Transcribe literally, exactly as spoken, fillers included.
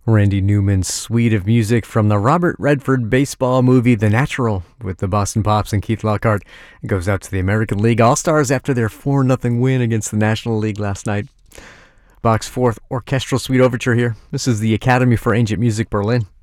Randy Newman's suite of music from the Robert Redford baseball movie The Natural with the Boston Pops and Keith Lockhart. It goes out to the American League All-Stars after their four nothing win against the National League last night. Bach's fourth orchestral suite overture here. This is the Academy for Ancient Music Berlin.